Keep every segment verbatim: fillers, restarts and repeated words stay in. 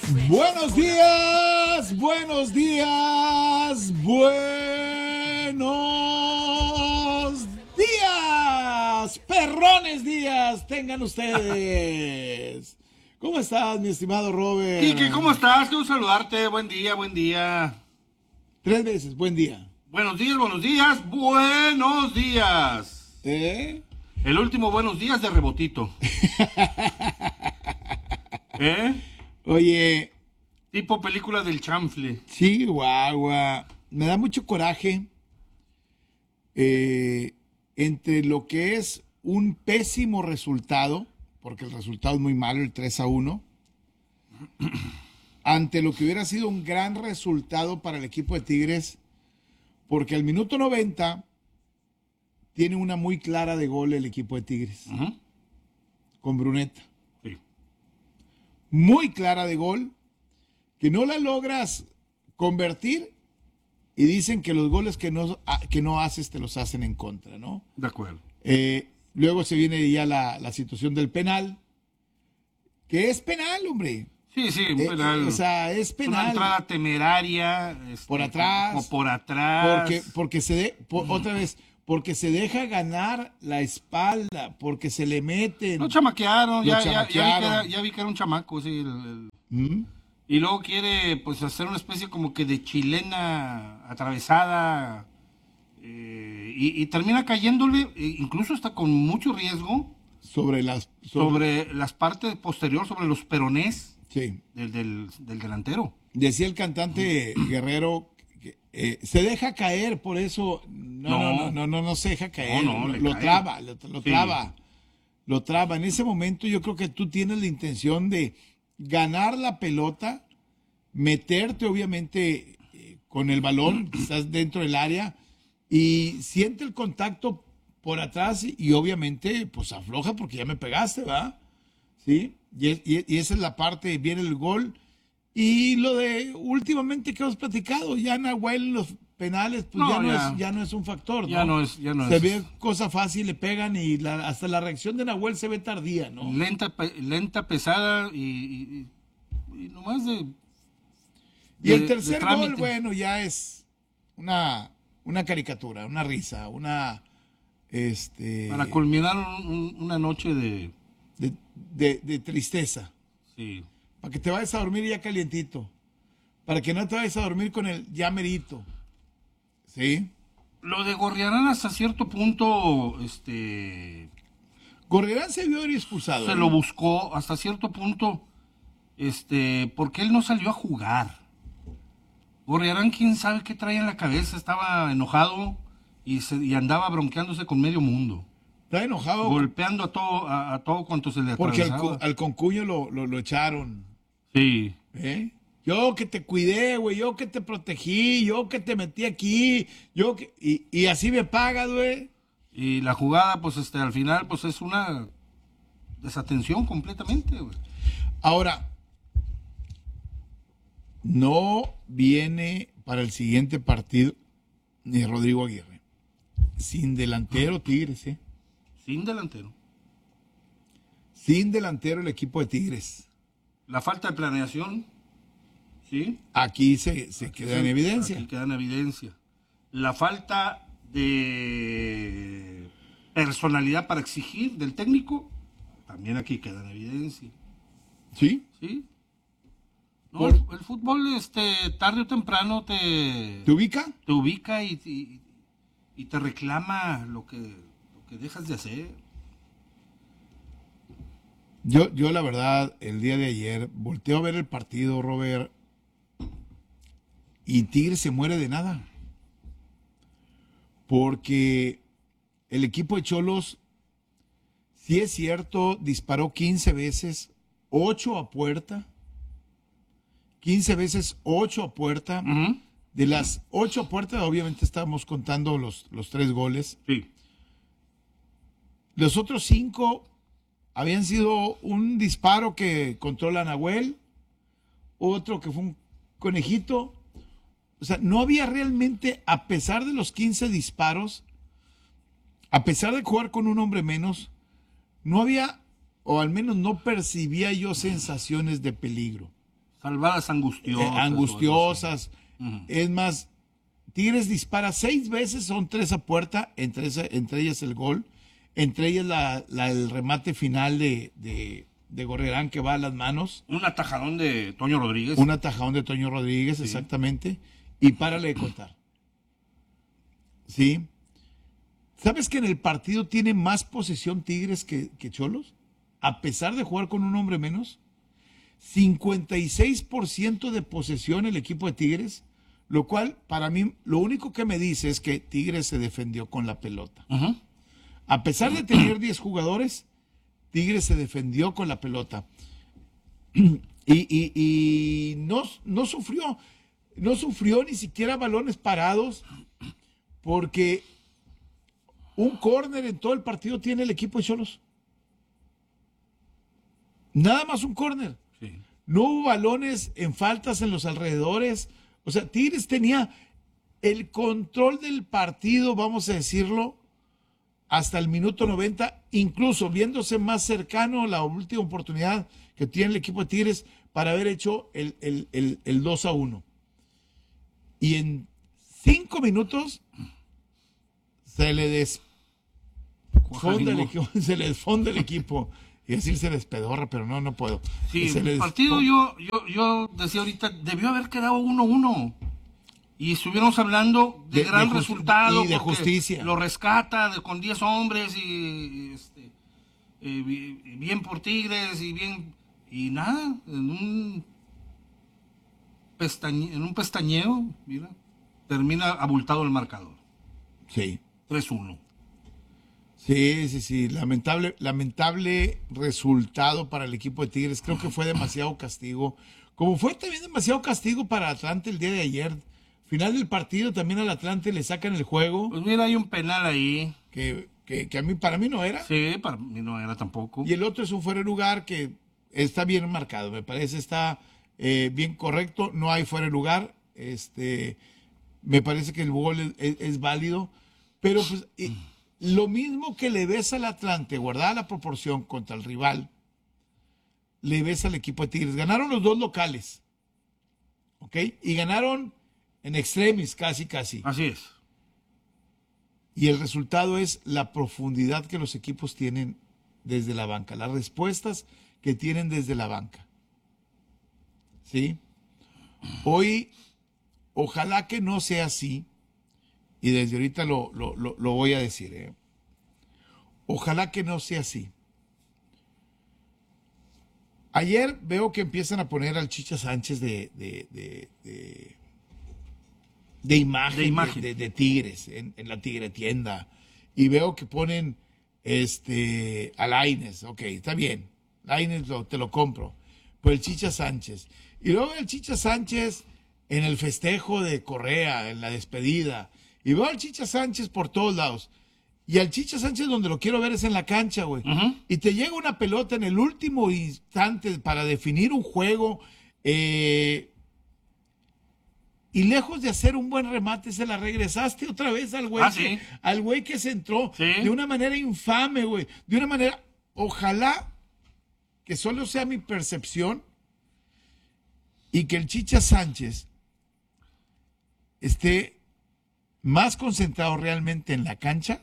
Buenos días, buenos días, buenos días, perrones días, tengan ustedes. ¿Cómo estás, mi estimado Robert? Quique, ¿cómo estás? Quiero saludarte, buen día, buen día. Tres veces, buen día. Buenos días, buenos días, buenos días. ¿Eh? El último buenos días de rebotito. ¿Eh? Oye. Tipo película del chanfle. Sí, guagua. Me da mucho coraje eh, entre lo que es un pésimo resultado, porque el resultado es muy malo, el tres a uno, ante lo que hubiera sido un gran resultado para el equipo de Tigres, porque al minuto noventa tiene una muy clara de gol el equipo de Tigres, uh-huh. con Bruneta. Sí. Muy clara de gol, que no la logras convertir y dicen que los goles que no, que no haces te los hacen en contra, ¿no? De acuerdo. Eh, luego se viene ya la, la situación del penal, que es penal, hombre. Sí, sí, un eh, penal. O sea, es penal. Una entrada temeraria. Este, por atrás. O por atrás. Porque, porque se de, por, mm. otra vez, porque se deja ganar la espalda, porque se le meten. Lo chamaquearon, lo ya, chamaquearon. Ya, ya, vi que era, ya vi que era un chamaco, sí. El, el... ¿Mm? Y luego quiere, pues, hacer una especie como que de chilena atravesada. Eh, y, y termina cayéndole, incluso está con mucho riesgo. Sobre las... Sobre, sobre las partes posteriores, sobre los peronés. Sí. Del, del, del delantero. Decía el cantante Guerrero que eh, se deja caer, por eso no, no, no, no, no, no se deja caer, no, no, lo, lo traba, lo, lo sí. traba, lo traba. En ese momento yo creo que tú tienes la intención de ganar la pelota, meterte obviamente eh, con el balón, estás dentro del área y siente el contacto por atrás y, y obviamente pues afloja porque ya me pegaste, ¿va? ¿Sí? Y, y, y esa es la parte, viene el gol. Y lo de últimamente que hemos platicado, ya Nahuel en los penales, pues no, ya, no ya. Es, ya no es un factor, ¿no? Ya no es, ya no se es. ve cosa fácil, le pegan y la, hasta la reacción de Nahuel se ve tardía, ¿no? Lenta, lenta pesada y, y, y nomás de, de... Y el tercer gol, bueno, ya es una, una caricatura, una risa, una... este Para culminar un, una noche de... De, de, de tristeza. Sí. Para que te vayas a dormir ya calientito. Para que no te vayas a dormir con el ya merito. ¿Sí? Lo de Gorriarán hasta cierto punto, este... Gorriarán se vio expulsado. Se ¿eh? lo buscó hasta cierto punto, este, porque él no salió a jugar. Gorriarán, quién sabe qué traía en la cabeza, estaba enojado y, se, y andaba bronqueándose con medio mundo. Está enojado. Golpeando a todo, a, a todo cuanto se le atravesaba. Porque al, al concuño lo, lo, lo echaron. Sí. ¿Eh? Yo que te cuidé, güey, yo que te protegí, yo que te metí aquí, yo que... Y, y así me pagas, güey. Y la jugada, pues, este, al final, pues, es una desatención completamente, güey. Ahora, no viene para el siguiente partido ni Rodrigo Aguirre. Sin delantero, Tigres, ¿eh? Sin delantero. Sin delantero el equipo de Tigres. La falta de planeación, ¿sí? Aquí se, se aquí queda se, en evidencia. Aquí queda en evidencia. La falta de personalidad para exigir del técnico, también aquí queda en evidencia. ¿Sí? ¿Sí? No, el, el fútbol, este, tarde o temprano te... ¿Te ubica? Te ubica y, y, y te reclama lo que... que dejas de hacer. Yo, yo la verdad, el día de ayer, volteo a ver el partido, Robert, y Tigres se muere de nada. Porque el equipo de Xolos, sí es cierto, disparó quince veces, ocho a puerta. quince veces, ocho a puerta. Uh-huh. De las ocho a puerta, obviamente estábamos contando los, los tres goles. Sí. Los otros cinco habían sido un disparo que controla Nahuel, otro que fue un conejito. O sea, no había realmente, a pesar de los quince disparos, a pesar de jugar con un hombre menos, no había, o al menos no percibía yo sensaciones de peligro. Salvadas angustiosas. Eh, angustiosas. Uh-huh. Es más, Tigres dispara seis veces, son tres a puerta, entre, esa, entre ellas el gol, entre ellas la, la, el remate final de, de, de Gorrerán que va a las manos. Un atajadón de Toño Rodríguez. Un atajadón de Toño Rodríguez, sí. Exactamente. Y párale de contar. ¿Sí? ¿Sabes que en el partido tiene más posesión Tigres que, que Cholos? A pesar de jugar con un hombre menos. cincuenta y seis por ciento de posesión el equipo de Tigres, lo cual para mí lo único que me dice es que Tigres se defendió con la pelota. Uh-huh. A pesar de tener diez jugadores, Tigres se defendió con la pelota. Y, y, y no, no sufrió, no sufrió ni siquiera balones parados, porque un córner en todo el partido tiene el equipo de Cholos. Nada más un córner. Sí. No hubo balones en faltas en los alrededores. O sea, Tigres tenía el control del partido, vamos a decirlo, hasta el minuto noventa, incluso viéndose más cercano la última oportunidad que tiene el equipo de Tigres para haber hecho el, el, el, el dos a uno. Y en cinco minutos se le desfonda el equipo, se le desfonda el equipo. Y decir se despedorra, pero no, no puedo. Sí, el partido yo, yo, yo decía ahorita, debió haber quedado uno uno. Y estuviéramos hablando de, de gran de resultado. Y de justicia. Lo rescata de, con diez hombres y este, eh, bien por Tigres y bien... Y nada, en un, pestañe, en un pestañeo, mira, termina abultado el marcador. Sí. tres uno. Sí, sí, sí, lamentable, lamentable resultado para el equipo de Tigres. Creo que fue demasiado castigo, como fue también demasiado castigo para Atlante el día de ayer. Final del partido también al Atlante le sacan el juego. Pues mira, hay un penal ahí. Que, que, que a mí, para mí no era. Sí, para mí no era tampoco. Y el otro es un fuera de lugar que está bien marcado, me parece, está eh, bien correcto, no hay fuera de lugar. Este, me parece que el gol es, es, es válido, pero pues... Eh, lo mismo que le ves al Atlante, guardada la proporción contra el rival, le ves al equipo de Tigres. Ganaron los dos locales, ¿ok? Y ganaron en extremis, casi, casi. Así es. Y el resultado es la profundidad que los equipos tienen desde la banca, las respuestas que tienen desde la banca. ¿Sí? Hoy, ojalá que no sea así. Y desde ahorita lo, lo, lo, lo voy a decir. ¿eh? Ojalá que no sea así. Ayer veo que empiezan a poner al Chicha Sánchez de, de, de, de, de imagen, de, imagen. de, de, de Tigres en, en la Tigre Tienda. Y veo que ponen este, a Lainez. Ok, está bien. Lainez lo, te lo compro. Pues el Chicha Sánchez. Y luego el Chicha Sánchez en el festejo de Correa, en la despedida. Y veo al Chicha Sánchez por todos lados. Y al Chicha Sánchez donde lo quiero ver es en la cancha, güey. Uh-huh. Y te llega una pelota en el último instante para definir un juego. Eh, y lejos de hacer un buen remate, se la regresaste otra vez al güey ah, que, ¿sí? al güey que se entró. ¿Sí? De una manera infame, güey. De una manera, ojalá que solo sea mi percepción y que el Chicha Sánchez esté más concentrado realmente en la cancha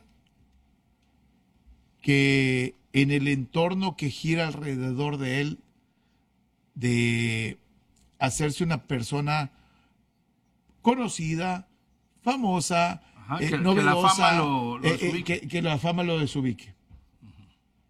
que en el entorno que gira alrededor de él, de hacerse una persona conocida, famosa, Ajá, eh, que, novedosa, que la fama lo, lo eh, eh, que, que la fama lo desubique. Uh-huh.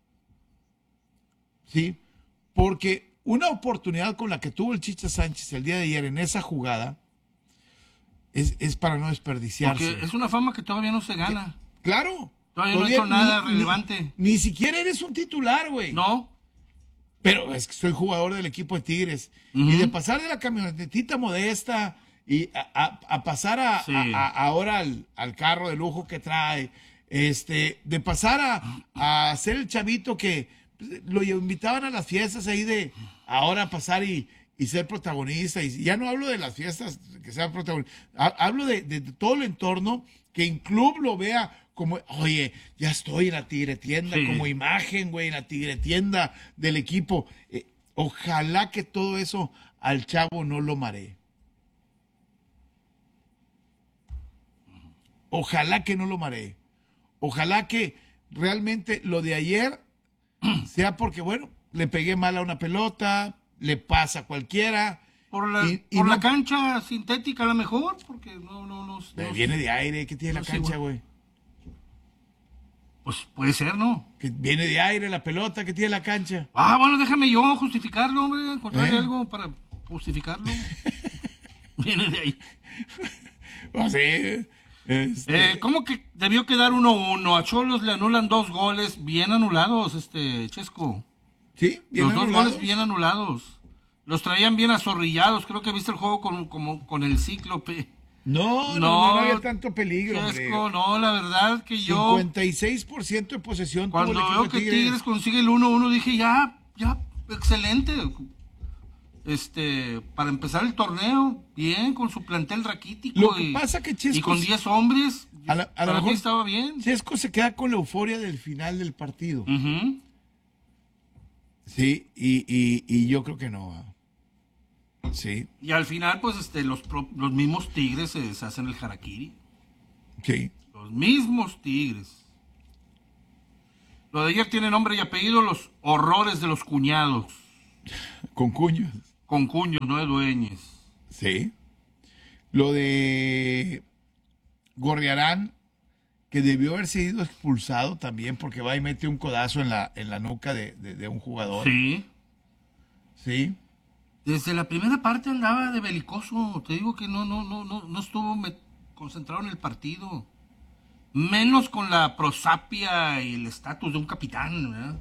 ¿Sí? Porque una oportunidad con la que tuvo el Chicha Sánchez el día de ayer en esa jugada Es, es para no desperdiciarse. Porque es una fama que todavía no se gana. Claro. Todavía no he hecho nada ni, relevante. Ni, ni siquiera eres un titular, güey. No. Pero es que soy jugador del equipo de Tigres. Uh-huh. Y de pasar de la camionetita modesta y a, a, a pasar a, sí. a, a, ahora al, al carro de lujo que trae, este, de pasar a, a ser el chavito que lo invitaban a las fiestas ahí de ahora pasar y y ser protagonista, y ya no hablo de las fiestas que sea protagonista, hablo de, de, de todo el entorno, que en club lo vea como, oye, ya estoy en la Tigre Tienda, sí. como imagen, güey, en la Tigre Tienda del equipo. Eh, Ojalá que todo eso al chavo no lo maree. Ojalá que no lo maree. Ojalá que realmente lo de ayer sea porque, bueno, le pegué mal a una pelota, le pasa a cualquiera. Por la, y, y por no, la cancha sintética a lo mejor, porque no, no, no. no viene de aire, ¿qué tiene no la sé, cancha, güey? Pues puede ser, ¿no? Que viene de aire la pelota, ¿qué tiene la cancha? Ah, bueno, déjame yo justificarlo, hombre, encontrarle ¿Eh? algo para justificarlo. Viene de ahí. O sea, este... Eh, ¿Cómo que debió quedar uno uno? A Cholos le anulan dos goles bien anulados, este, Chesco. Sí, bien Los anulados. dos goles bien anulados. Los traían bien azorrillados. Creo que viste el juego con, como, con el Cíclope. No, no, no, No, no había tanto peligro, Chesco, hombre. no, la verdad que yo... cincuenta y seis por ciento de posesión tuvo Cuando el equipo veo de que Tigres. Tigres consigue el uno uno, dije, ya, ya, excelente. Este, para empezar el torneo, bien, con su plantel raquítico. Lo que y, pasa que Chesco y con diez hombres, A, la- a para lo mí mejor estaba bien. Chesco se queda con la euforia del final del partido. Ujú. Sí, y, y, y yo creo que no. ah. Sí, Y al final, pues, este, los, pro- los mismos Tigres se, se hacen el harakiri. sí. Los mismos Tigres. Lo de ayer tiene nombre y apellido, los horrores de los cuñados. Con cuños. Con cuños, no de dueños. Sí. Lo de Gorriarán, que debió haber sido expulsado también porque va y mete un codazo en la, en la nuca de, de- de un jugador. Sí. Sí. Desde la primera parte andaba de belicoso. Te digo que no, no, no, no, no estuvo me- concentrado en el partido. Menos con la prosapia y el estatus de un capitán, ¿verdad?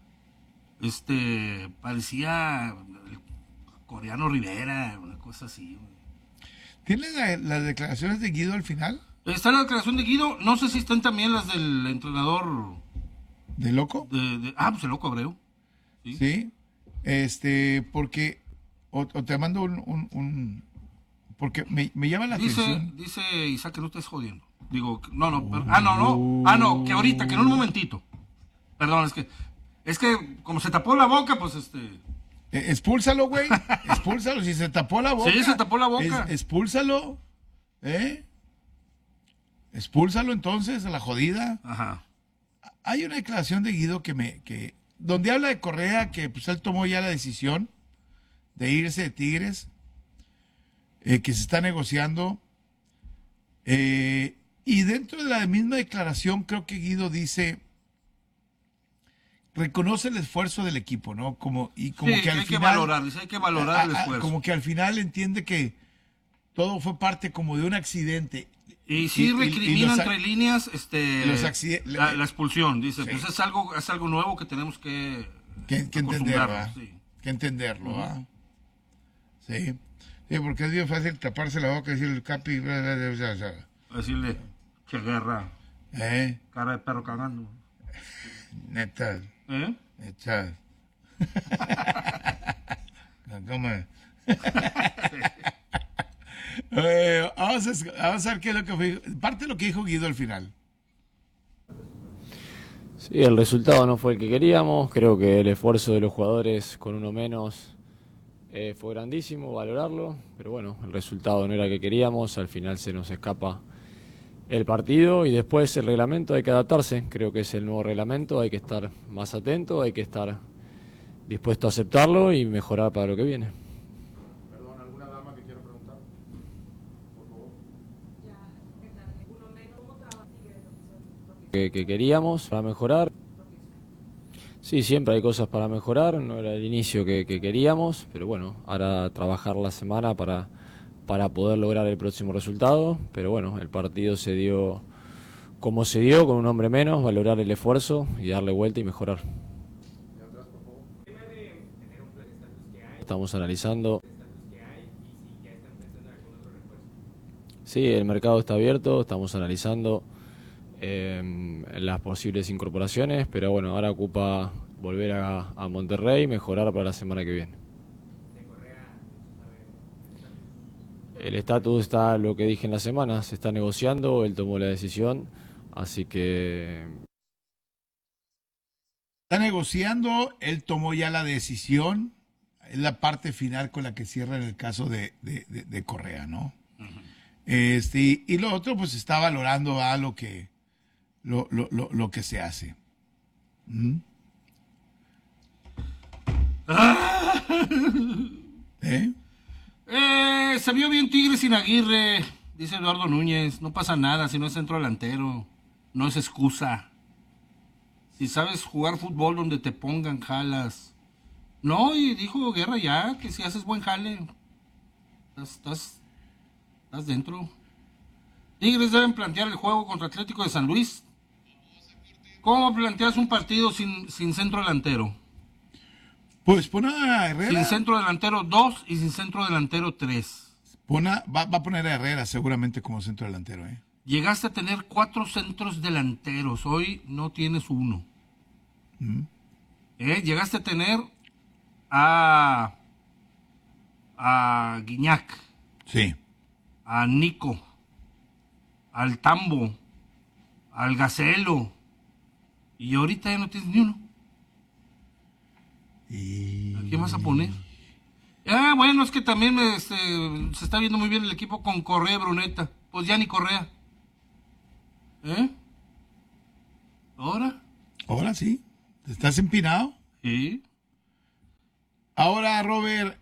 Este, parecía el coreano Rivera, una cosa así. güey. ¿Tienes la- las declaraciones de Guido al final? Está la declaración de Guido. No sé si están también las del entrenador ¿De loco? de, de- ah, pues el loco Abreu. Sí. Sí. Este, porque, o, o te mando un, un- un- porque me, me llama la Dice, atención. dice Isaac que no estés jodiendo. Digo, que- no, no, pero- ah, no, no, ah, no, que ahorita, que en un momentito. Perdón, es que, es que como se tapó la boca, pues este, Eh, expúlsalo, güey. Expúlsalo. Si se tapó la boca. Sí, se tapó la boca. es- expúlsalo. ¿Eh? Expúlsalo entonces a la jodida. ajá, Hay una declaración de Guido que me, que, donde habla de Correa, que pues él tomó ya la decisión de irse de Tigres, eh, que se está negociando. Eh, y dentro de la misma declaración, creo que Guido dice, reconoce el esfuerzo del equipo, ¿no? Como, y como sí, que al hay final, que valorar, dice, hay que valorar el a- a- esfuerzo. como que al final entiende que todo fue parte como de un accidente. Y sí y- y recrimina los ac- entre líneas este, los accide- la, la expulsión, dice, Sí. pues es algo, es algo nuevo que tenemos que, Que, que entenderlo, acostumbrarnos, ¿verdad? sí. Que entenderlo, ¿verdad? Sí. Sí, porque es bien fácil taparse la boca y decir el capi. Decirle, que guerra, Eh, cara de perro cagando. neta, ¿Eh? neta. ¿Cómo es? Eh, vamos, a, es- vamos a ver qué es lo que fue. Parte de lo que dijo Guido al final. Sí, el resultado no fue el que queríamos. Creo que el esfuerzo de los jugadores con uno menos eh, fue grandísimo, valorarlo. Pero bueno, el resultado no era el que queríamos. Al final se nos escapa el partido y después el reglamento hay que adaptarse. Creo que es el nuevo reglamento. Hay que estar más atento, hay que estar dispuesto a aceptarlo y mejorar para lo que viene. Perdón, ¿alguna dama que quiera preguntar? Por favor. Que, que queríamos para mejorar. Sí, siempre hay cosas para mejorar, no era el inicio que, que queríamos, pero bueno, ahora trabajar la semana para, para poder lograr el próximo resultado, pero bueno, el partido se dio como se dio, con un hombre menos, valorar el esfuerzo y darle vuelta y mejorar. Estamos analizando. Sí, el mercado está abierto, estamos analizando eh, las posibles incorporaciones, pero bueno, ahora ocupa volver a, a Monterrey y mejorar para la semana que viene. El estatus está, lo que dije en la semana, se está negociando, él tomó la decisión, así que Está negociando, él tomó ya la decisión, es la parte final con la que cierra en el caso de, de, de, de Correa, ¿no? Uh-huh. Este, y, y lo otro, pues está valorando a lo que lo, lo, lo, lo que se hace. ¿Mm? ¿Eh? Eh, se vio bien Tigres sin Aguirre, dice Eduardo Núñez. No pasa nada si no es centro delantero. No es excusa. Si sabes jugar fútbol donde te pongan, jalas. No, y dijo Guerra ya que si haces buen jale, estás, estás, estás dentro. Tigres deben plantear el juego contra Atlético de San Luis. ¿Cómo planteas un partido sin, sin centro delantero? Pues pon a Herrera. Sin centro delantero dos y sin centro delantero tres. Pon a, va, va a poner a Herrera seguramente como centro delantero, ¿eh? Llegaste a tener cuatro centros delanteros, hoy no tienes uno. ¿Mm? ¿Eh? Llegaste a tener a, a Guiñac. Sí. A Nico. Al Tambo. Al Gacelo. Y ahorita ya no tienes ni uno. Y... ¿A quién vas a poner? Ah, bueno, es que también este, se está viendo muy bien el equipo con Correa y Bruneta. Pues ya ni Correa. ¿Eh? ¿Ahora? Ahora sí. ¿Estás empinado? Sí. Ahora, Robert,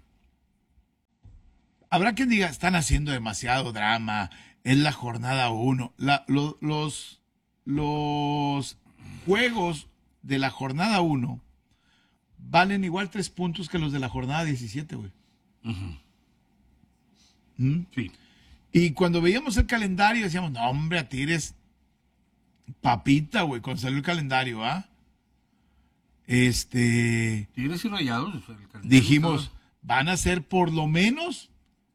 habrá quien diga, están haciendo demasiado drama, es la jornada uno. La, lo, los, los juegos de la jornada uno valen igual tres puntos que los de la jornada diecisiete, güey. Uh-huh. ¿Mm? Sí. Y cuando veíamos el calendario decíamos, no, hombre, a Tigres, papita, güey, cuando salió el calendario, ¿ah? Este... Tigres y Rayados. Dijimos, van a ser por lo menos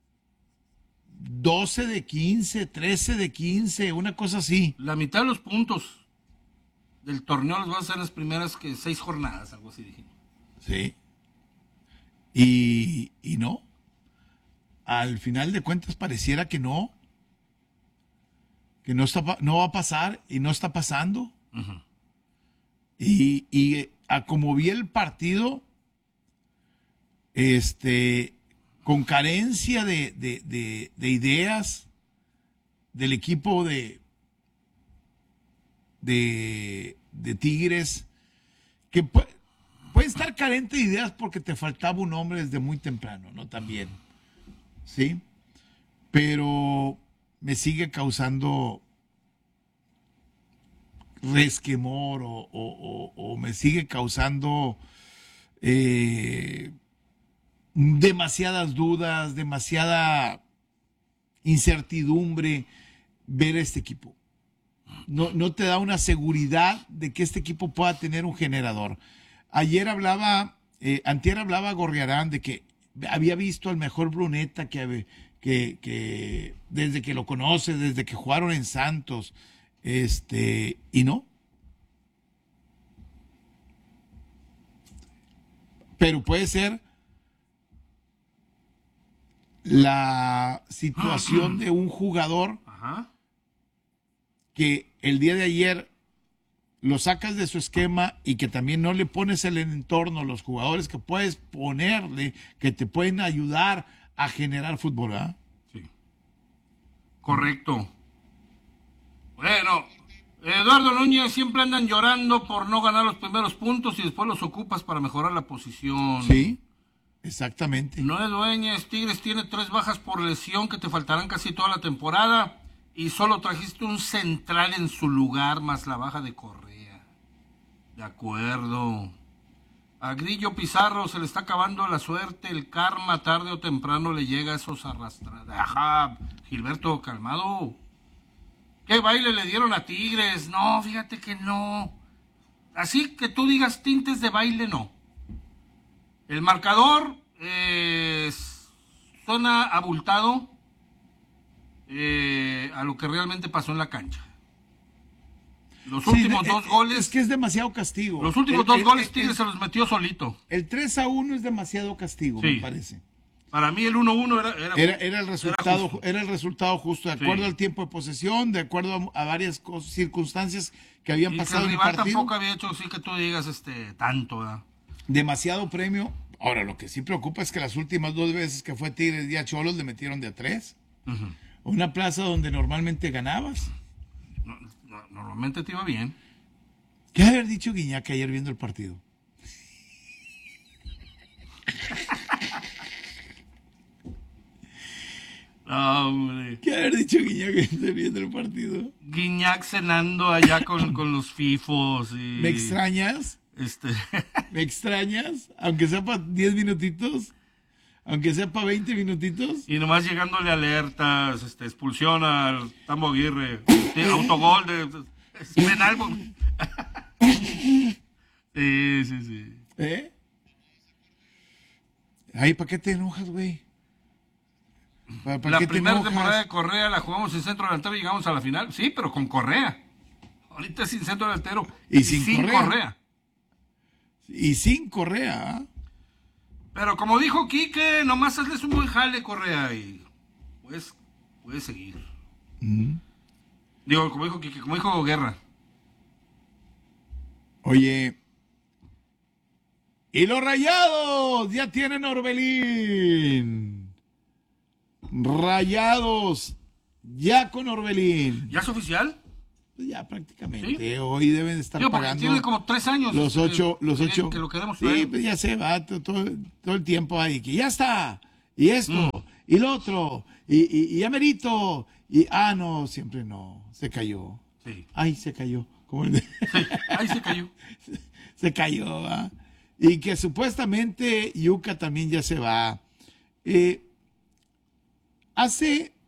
doce de quince, trece de quince, una cosa así. La mitad de los puntos del torneo los van a hacer en las primeras que seis jornadas, algo así dijimos. Sí. Y, y no. Al final de cuentas pareciera que no. Que no, está, no va a pasar y no está pasando. Uh-huh. Y, y a como vi el partido, este, con carencia de, de, de, de ideas del equipo de, de, de Tigres, que puede, puede estar carente de ideas porque te faltaba un hombre desde muy temprano, ¿no? También, ¿sí? Pero me sigue causando resquemor o, o, o, o me sigue causando eh, demasiadas dudas, demasiada incertidumbre ver a este equipo. No, no te da una seguridad de que este equipo pueda tener un generador. Ayer hablaba, eh, antier hablaba Gorriarán de que había visto al mejor Bruneta que, que, que desde que lo conoce, desde que jugaron en Santos, este, y no. Pero puede ser la situación de un jugador Ajá. que el día de ayer lo sacas de su esquema y que también no le pones el entorno, los jugadores que puedes ponerle, que te pueden ayudar a generar fútbol, ¿verdad? Sí. Correcto. Bueno, Eduardo Núñez, siempre andan llorando por no ganar los primeros puntos y después los ocupas para mejorar la posición. Sí, exactamente. Noé Dueñas, Tigres tiene tres bajas por lesión que te faltarán casi toda la temporada y solo trajiste un central en su lugar más la baja de Correa. De acuerdo. A Grillo Pizarro se le está acabando la suerte, el karma tarde o temprano le llega a esos arrastrados. Ajá, Gilberto, calmado. ¿Qué baile le dieron a Tigres? No, fíjate que no. Así que tú digas tintes de baile, no. El marcador eh, suena abultado eh, a lo que realmente pasó en la cancha. Los Sí, últimos eh, dos eh, goles... Es que es demasiado castigo. Los últimos El- dos el- goles el- Tigres se los metió solito. El tres a uno es demasiado castigo, Sí. me parece. Para mí el uno uno era... Era, Era, era el resultado, justo. era el resultado justo, de acuerdo Sí. al tiempo de posesión, de acuerdo a, a varias cosas, circunstancias que habían Y que pasado el en el rival partido. tampoco había hecho así que tú digas este tanto, ¿verdad? Demasiado premio Ahora, lo que sí preocupa es que las últimas dos veces que fue Tigres y a Cholos le metieron de a tres. Ujú. Una plaza donde normalmente ganabas. No, no, normalmente te iba bien. ¿Qué haber dicho Guiñac ayer viendo el partido? No, hombre. ¿Qué haber dicho Guiñac viendo el partido? Guiñac cenando allá con, con los fifos y... ¿Me extrañas? Este... ¿Me extrañas? Aunque sea para diez minutitos. Aunque sea para veinte minutitos. Y nomás llegándole alertas, este, expulsión al Tambo Aguirre, este, autogol de, de- es penal. po- Sí, sí, sí. ¿Eh? Ay, ¿para qué te enojas, güey? ¿Para, para La qué te primera enojas? temporada de Correa la jugamos sin centro delantero y llegamos a la final. Sí, pero con Correa. Ahorita sin centro delantero. Y sin Correa. Correa. Y sin Correa. ¿ah? Pero como dijo Quique, nomás hazles un buen jale, Correa, y pues puedes seguir. Mm. Digo, como dijo Quique, como dijo Guerra. Oye. Y los Rayados ya tienen Orbelín. Rayados ya con Orbelín. ¿Ya es oficial? Pues ya prácticamente. Hoy deben de estar Digo, porque pagando tiene como tres años. los que- ocho, los que- ocho. Que lo queremos Sí, traer. pues ya se va to- todo, todo el tiempo ahí. Que ya está. Y esto. Mm. Y lo otro. Y, y, y ya merito. Y ah, no, siempre no. Se cayó. Sí. Ay, se cayó. Como el de- Sí, ahí se cayó. se cayó, ¿va? Y que supuestamente Yuca también ya se va. Eh, hace,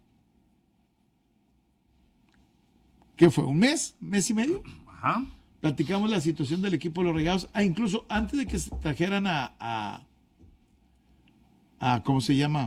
¿qué fue? ¿Un mes? ¿Mes y medio? Ajá. Platicamos la situación del equipo de los Rayados. Ah, incluso antes de que se trajeran a, a, a ¿cómo se llama?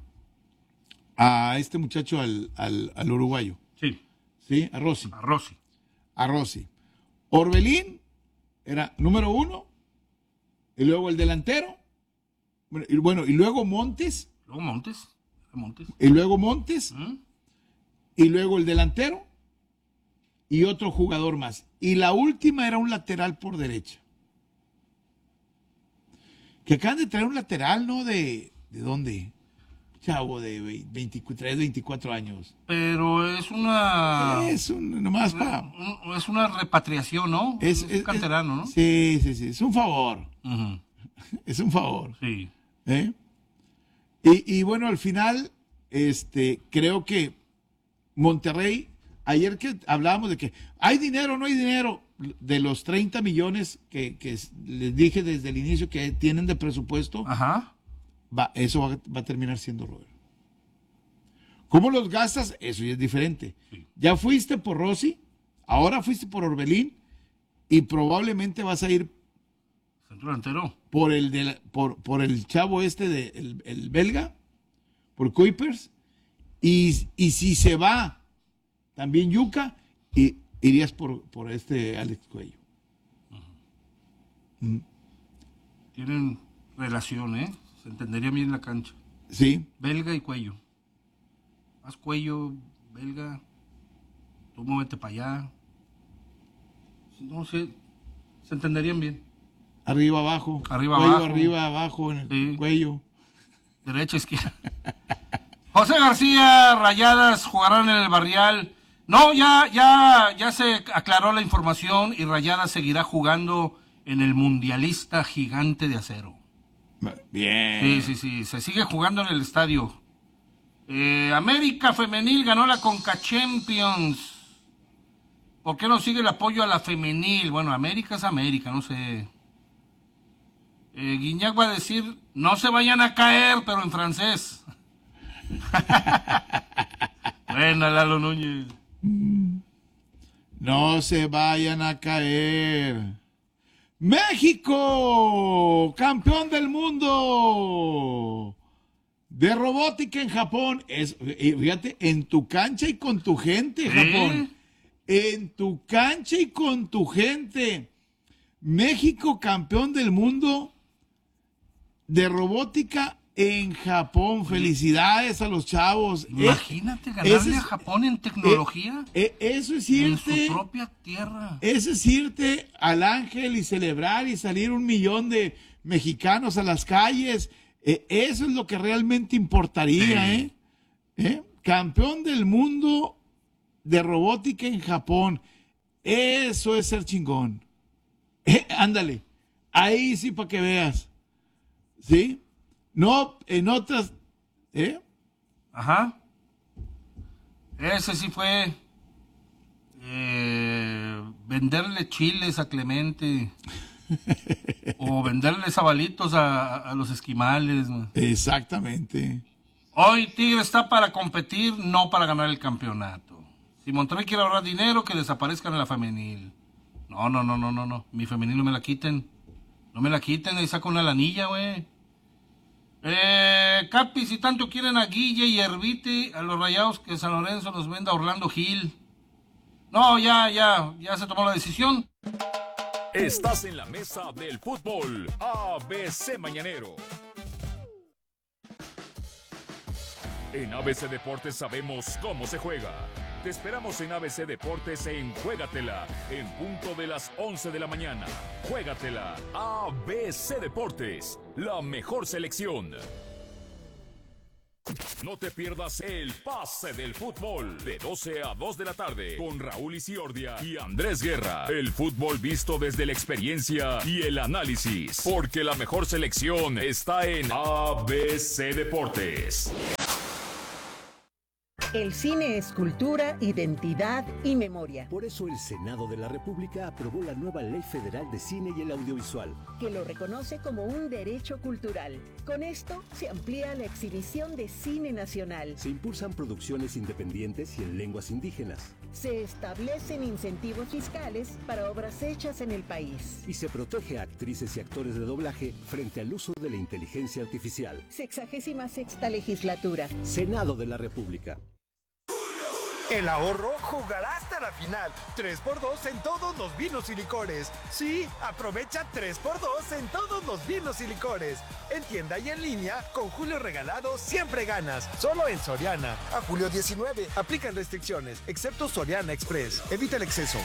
A este muchacho, al, al, al uruguayo. Sí, ¿Sí? A Rossi. a Rossi. A Rossi. Orbelín era número uno. Y luego el delantero. Bueno, y, bueno, y luego Montes. Luego Montes. Montes. Y luego Montes. ¿Mm? Y luego el delantero. Y otro jugador más. Y la última era un lateral por derecha. Que acaban de traer un lateral, ¿no? ¿De, de dónde? Chavo de veintitrés, veinticuatro años. Pero es una... Es un, nomás para... un- Es una repatriación, ¿no? Es, un es- canterano, ¿no? Sí, sí, sí. Es un favor. Ujú. Es un favor. Sí. ¿eh? Y, y bueno, al final, este, creo que Monterrey, ayer que hablábamos de que hay dinero o no hay dinero, de los treinta millones que, que les dije desde el inicio que tienen de presupuesto, Ajá. va, eso va, va a terminar siendo Robert. ¿Cómo los gastas? Eso ya es diferente. Sí. Ya fuiste por Rossi, ahora fuiste por Orbelín y probablemente vas a ir Centro delantero. por el de la- por, por el chavo este de el, el belga, por Kuipers, y, y si se va también Yuca, y irías por, por este Alex Cuello. Mm, Tienen relación, ¿eh? Se entendería bien la cancha. Sí, Belga y Cuello. Más Cuello, Belga. Tú muévete para allá. No sé. Se entenderían bien. arriba, abajo. Arriba, cuello, abajo. arriba, abajo, en el Sí. cuello. Derecha, izquierda. José García, Rayadas jugarán en el Barrial. No, ya, ya, ya se aclaró la información y Rayadas seguirá jugando en el Mundialista Gigante de Acero. Bien. Sí, sí, sí, se sigue jugando en el estadio. Eh, América Femenil ganó la Conca Champions. ¿Por qué no sigue el apoyo a la femenil? Bueno, América es América, no sé. Eh, Guiñac va a decir, no se vayan a caer, pero en francés. Buena, Lalo Núñez. No se vayan a caer. México, campeón del mundo de robótica en Japón. Es, eh, fíjate, en tu cancha y con tu gente, Japón. En tu cancha y con tu gente. México, campeón del mundo de robótica en Japón. Felicidades a los chavos. Imagínate Eh, ganarle ese es- a Japón en tecnología. eh, eso es en su irte, propia tierra. eso es irte al Ángel y celebrar y salir un millón de mexicanos a las calles. Eh, eso es lo que realmente importaría, ¿eh? ¿eh? Campeón del mundo de robótica en Japón. Eso es ser chingón. Eh, ándale. Ahí sí para que veas. ¿Sí? No, en otras... ¿Eh? Ajá. Ese sí fue... Eh, venderle chiles a Clemente. O venderle sabalitos a, a los esquimales. Exactamente. Hoy Tigre está para competir, no para ganar el campeonato. Si Monterrey quiere ahorrar dinero, que desaparezcan en la femenil. No, no, no, no, no, no. Mi femenil no me la quiten. No me la quiten, ahí saco una lanilla, güey. Eh, Capi, si tanto quieren a Guille y Herbite, a los Rayados, que San Lorenzo los venda a Orlando Gil. No, ya, ya, ya se tomó la decisión. Estás en la mesa del fútbol A B C Mañanero. En A B C Deportes sabemos cómo se juega. Te esperamos en A B C Deportes en Juégatela, en punto de las once de la mañana. Juégatela, A B C Deportes, la mejor selección. No te pierdas el pase del fútbol de doce a dos de la tarde con Raúl Isiordia y Andrés Guerra. El fútbol visto desde la experiencia y el análisis, porque la mejor selección está en A B C Deportes. El cine es cultura, identidad y memoria. Por eso el Senado de la República aprobó la nueva Ley Federal de Cine y el Audiovisual, que lo reconoce como un derecho cultural. Con esto se amplía la exhibición de cine nacional. Se impulsan producciones independientes y en lenguas indígenas. Se establecen incentivos fiscales para obras hechas en el país. Y se protege a actrices y actores de doblaje frente al uso de la inteligencia artificial. Sexagésima sexta legislatura. Senado de la República. El ahorro jugará hasta la final. tres por dos en todos los vinos y licores. Sí, aprovecha tres por dos en todos los vinos y licores. En tienda y en línea, con Julio Regalado siempre ganas. Solo en Soriana. A julio diecinueve. Aplican restricciones, excepto Soriana Express. Evita el exceso.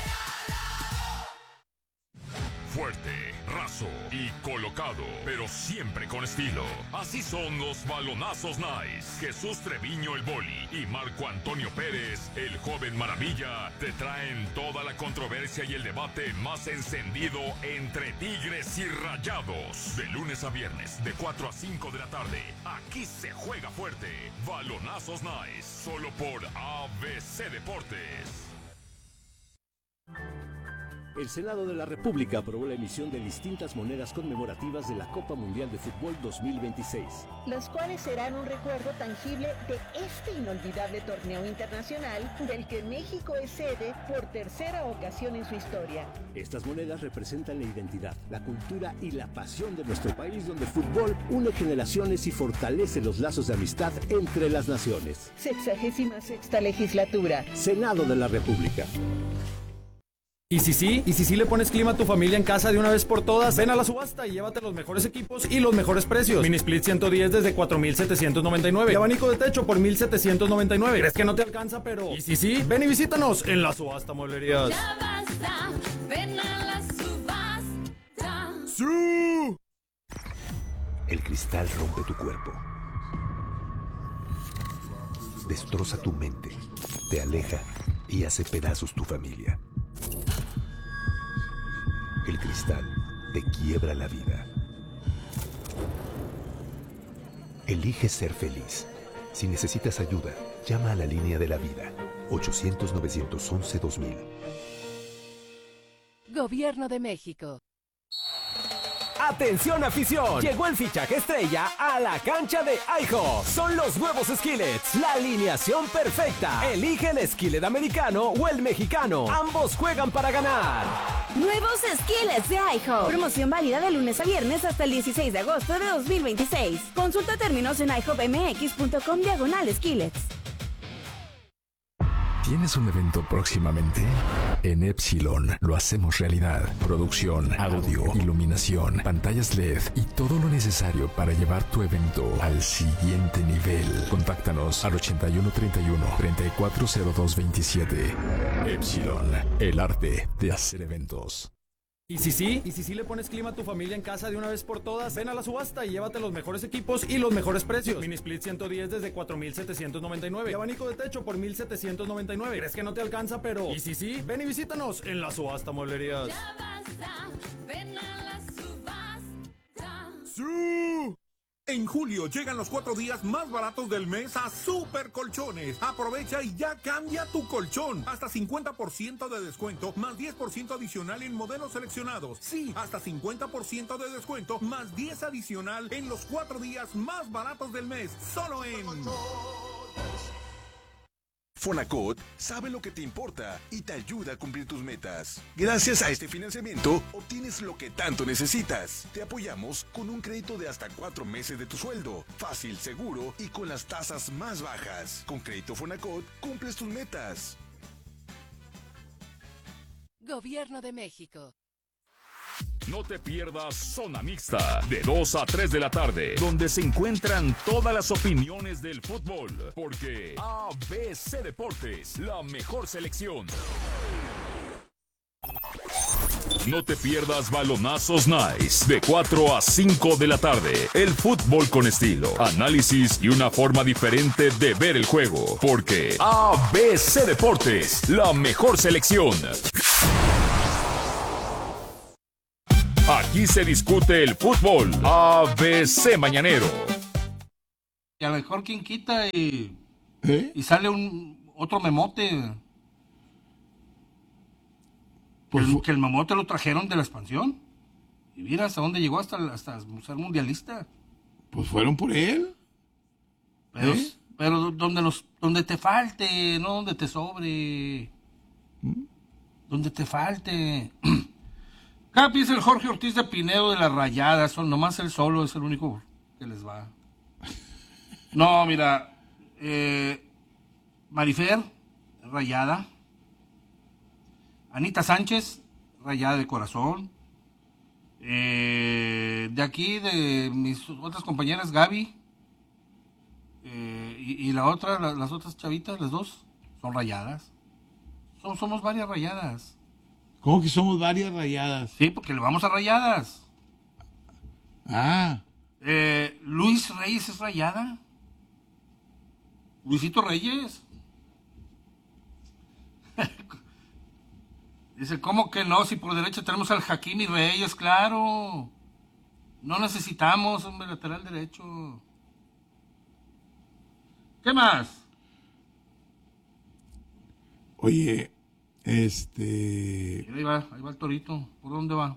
Fuerte, raso y colocado, pero siempre con estilo. Así son los balonazos Nice. Jesús Treviño el Boli y Marco Antonio Pérez, el joven maravilla, te traen toda la controversia y el debate más encendido entre Tigres y Rayados. De lunes a viernes, de cuatro a cinco de la tarde, aquí se juega fuerte. Balonazos Nice, solo por A B C Deportes. El Senado de la República aprobó la emisión de distintas monedas conmemorativas de la Copa Mundial de Fútbol dos mil veintiséis. Las cuales serán un recuerdo tangible de este inolvidable torneo internacional del que México es sede por tercera ocasión en su historia. Estas monedas representan la identidad, la cultura y la pasión de nuestro país, donde el fútbol une generaciones y fortalece los lazos de amistad entre las naciones. Sexagésima sexta legislatura. Senado de la República. ¿Y si sí? ¿Y si sí le pones clima a tu familia en casa de una vez por todas? Ven a la subasta y llévate los mejores equipos y los mejores precios. Mini Split ciento diez desde cuatro mil setecientos noventa y nueve. Y abanico de techo por mil setecientos noventa y nueve. ¿Crees que no te alcanza? Pero... ¿y si sí? Ven y visítanos en la subasta Mueblerías. Ya basta, ven a la subasta. ¡Sí! El cristal rompe tu cuerpo. Destroza tu mente. Te aleja y hace pedazos tu familia. El cristal te quiebra la vida. Elige ser feliz. Si necesitas ayuda, llama a la línea de la vida. ochocientos, novecientos once, dos mil. Gobierno de México. ¡Atención afición! Llegó el fichaje estrella a la cancha de iHop. Son los nuevos skillets, la alineación perfecta. Elige el skillet americano o el mexicano. Ambos juegan para ganar. Nuevos skillets de iHop. Promoción válida de lunes a viernes hasta el dieciséis de agosto de dos mil veintiséis. Consulta términos en i hop m x punto com diagonal skillets. ¿Tienes un evento próximamente? En Epsilon lo hacemos realidad. Producción, audio, iluminación, pantallas L E D y todo lo necesario para llevar tu evento al siguiente nivel. Contáctanos al ochenta y uno treinta y uno, treinta y cuatro cero dos veintisiete. Epsilon, el arte de hacer eventos. Y si sí, y si sí le pones clima a tu familia en casa de una vez por todas, ven a la subasta y llévate los mejores equipos y los mejores precios. Mini Split ciento diez desde cuatro mil setecientos noventa y nueve y abanico de techo por mil setecientos noventa y nueve. ¿Crees que no te alcanza? Pero, y si sí, ven y visítanos en la subasta Mueblerías. Ya basta, ven a la subasta. ¡Sí! En julio llegan los cuatro días más baratos del mes a Super Colchones. Aprovecha y ya cambia tu colchón. Hasta cincuenta por ciento de descuento, más diez por ciento adicional en modelos seleccionados. Sí, hasta cincuenta por ciento de descuento, más diez adicional en los cuatro días más baratos del mes. Solo en... Fonacot sabe lo que te importa y te ayuda a cumplir tus metas. Gracias a este financiamiento, obtienes lo que tanto necesitas. Te apoyamos con un crédito de hasta cuatro meses de tu sueldo. Fácil, seguro y con las tasas más bajas. Con Crédito Fonacot, cumples tus metas. Gobierno de México. No te pierdas Zona Mixta, de dos a tres de la tarde, donde se encuentran todas las opiniones del fútbol, porque A B C Deportes, la mejor selección. No te pierdas Balonazos Nice, de cuatro a cinco de la tarde, el fútbol con estilo, análisis y una forma diferente de ver el juego, porque A B C Deportes, la mejor selección. Aquí se discute el fútbol. A B C Mañanero. Y a lo mejor quien quita y, ¿Eh? y sale un otro memote. Pues, que, el, que el memote lo trajeron de la expansión. Y mira hasta dónde llegó, hasta, hasta ser mundialista. Pues fueron por él. Pero, ¿Eh? pero donde, los, donde te falte, no donde te sobre. ¿Mm? Donde te falte. Cada pieza el Jorge Ortiz de Pinedo de las Rayadas, son nomás él solo es el único que les va. No, mira, eh, Marifer, rayada. Anita Sánchez, rayada de corazón. Eh, de aquí, de mis otras compañeras, Gaby, eh, y, y la otra, la, las otras chavitas, las dos, son rayadas. Son, somos varias rayadas. ¿Cómo que somos varias rayadas? Sí, porque le vamos a rayadas. Ah. Eh, Luis Reyes es rayada. Luisito Reyes. Dice, ¿cómo que no? Si por derecha tenemos al Hakimi Reyes, claro. No necesitamos un lateral derecho. ¿Qué más? Oye, este... Ahí va, ahí va el torito. ¿Por dónde va?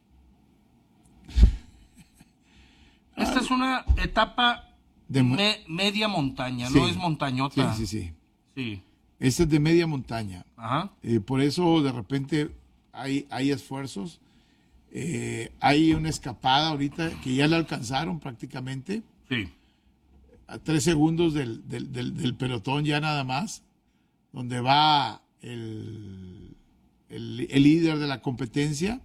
Esta es una etapa de me, media montaña, sí, no es montañota. Sí, sí, sí. Sí. Esta es de media montaña. Ajá. Eh, por eso de repente hay, hay esfuerzos. Eh, hay una escapada ahorita que ya la alcanzaron prácticamente. Sí. A tres segundos del, del, del, del pelotón ya nada más, donde va el, el, el líder de la competencia.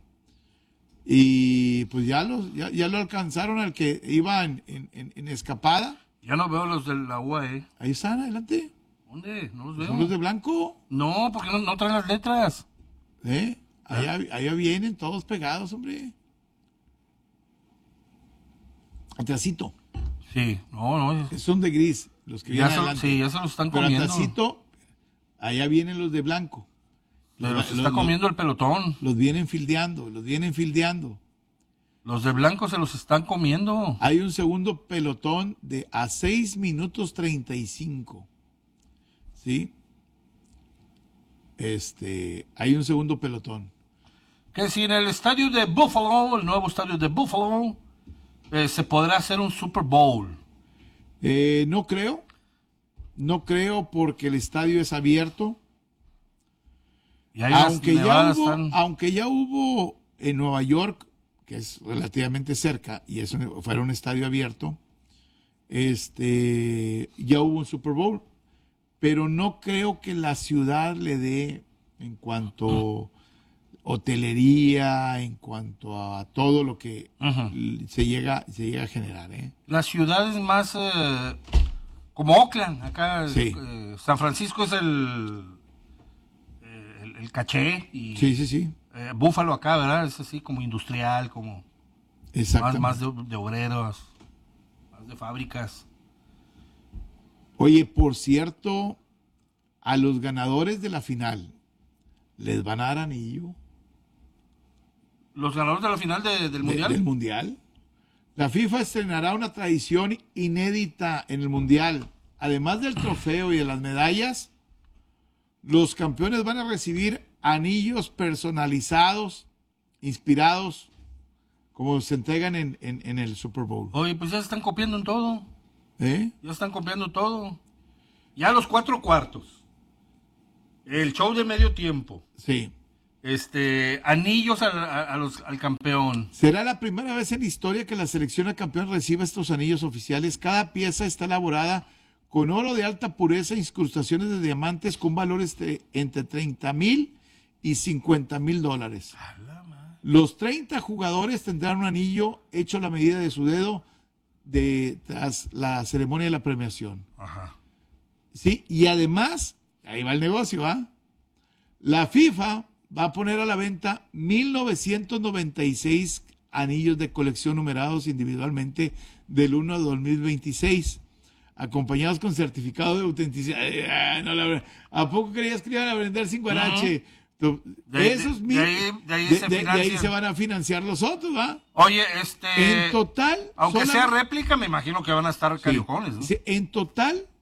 Y pues ya, los, ya, ya lo alcanzaron al que iba en, en, en escapada. Ya no veo los de la U A E. Ahí están, adelante. ¿Dónde? No los veo. ¿Son los de blanco? No, porque no, no traen las letras. ¿Eh? Allá, allá vienen todos pegados, hombre. Atrasito. Sí, no, no. Es... Son de gris, los que ya vienen se, adelante. Sí, ya se los están Pero comiendo. atrasito, allá vienen los de blanco. Pero Los, se está los, comiendo el pelotón. Los vienen fildeando, los vienen fildeando. Los de blanco se los están comiendo. Hay un segundo pelotón de a seis minutos treinta y cinco. ¿Sí? Este, hay un segundo pelotón. Que si en el estadio de Buffalo, el nuevo estadio de Buffalo, eh, se podrá hacer un Super Bowl. Eh, no creo. No creo porque el estadio es abierto. Y hay aunque, ya hubo, están... aunque ya hubo en Nueva York, que es relativamente cerca, y eso fuera un estadio abierto, este, ya hubo un Super Bowl, pero no creo que la ciudad le dé en cuanto hotelería, en cuanto a todo lo que uh-huh. se llega se llega a generar. ¿eh? La ciudad es más eh, como Oakland, acá sí. eh, San Francisco es el... El, el caché y sí, sí, sí. eh, Búfalo acá, ¿verdad? Es así como industrial, como más, más de, de obreros, más de fábricas. Oye, por cierto, a los ganadores de la final, ¿les van a dar anillo? ¿Los ganadores de la final de, del de, Mundial? Del Mundial. La FIFA estrenará una tradición inédita en el Mundial. Además del trofeo y de las medallas, los campeones van a recibir anillos personalizados, inspirados, como se entregan en, en, en el Super Bowl. Oye, pues ya se están copiando en todo. ¿Eh? Ya están copiando todo. Ya los cuatro cuartos. El show de medio tiempo. Sí. Este, anillos a, a, a los, al campeón. Será la primera vez en la historia que la selección a campeón reciba estos anillos oficiales. Cada pieza está elaborada con oro de alta pureza e incrustaciones de diamantes con valores de entre treinta mil y cincuenta mil dólares. Los treinta jugadores tendrán un anillo hecho a la medida de su dedo de, tras la ceremonia de la premiación. Ajá. Sí, y además, ahí va el negocio, ¿ah? La FIFA va a poner a la venta mil novecientos noventa y seis anillos de colección numerados individualmente del uno al dos mil veintiséis, acompañados con certificado de autenticidad. Ah, no, la, ¿a poco creías que iban a vender sin guarache? Uh-huh. De, Esos de, de, ahí, de, ahí de, se de, de ahí se van a financiar los otros, ¿va? Oye, este... En total... Aunque solamente, sea réplica, me imagino que van a estar callejones, ¿no? En total